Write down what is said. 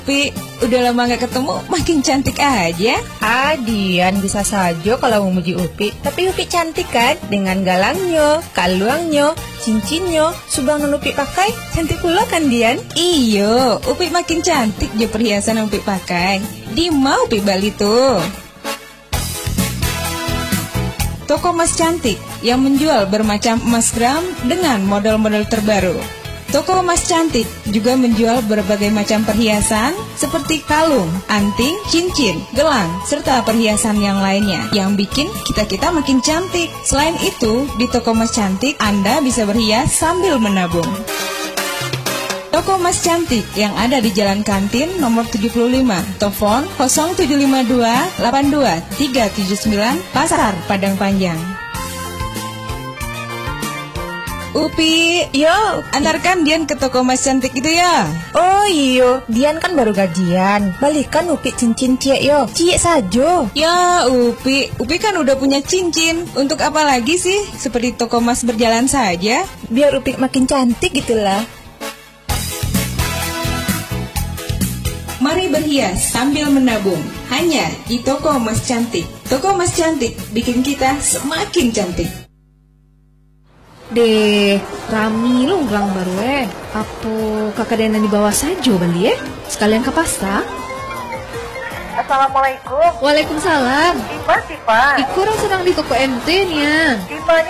Pi, udah lama gak ketemu, makin cantik aja. Dian bisa saja kalau memuji Upi, tapi Upi cantik kan? Dengan galangnya, kaluangnya, cincinnya, subang non Upi pakai, cantik pula kan Dian? Iyo, Upi makin cantik je perhiasan yang Upi pakai. Di mau Upi Bali tuh. Toko emas cantik yang menjual bermacam emas gram dengan model-model terbaru. Toko emas cantik juga menjual berbagai macam perhiasan seperti kalung, anting, cincin, gelang, serta perhiasan yang lainnya yang bikin kita makin cantik. Selain itu, di toko emas cantik Anda bisa berhias sambil menabung. Toko emas cantik yang ada di Jalan Kantin nomor 75, telepon 0752 82 379 Pasar Padang Panjang. Upi, Yo, antarkan Dian ke toko emas cantik itu ya. oh iyo, Dian kan baru gajian, balikan Upi cincin cie yo, cie saja. Ya Upi kan udah punya cincin. Untuk apa lagi sih? Seperti toko emas berjalan saja. Biar Upi makin cantik gitulah. Mari berhias sambil menabung, hanya di toko emas cantik. Toko emas cantik bikin kita semakin cantik. Deh, rami lo gelang baru Apa kakak Dena di bawah saja Bali sekalian ke pasar? Assalamualaikum. Waalaikumsalam. Ipa. Iku orang sedang di toko MT nih ya. Dimana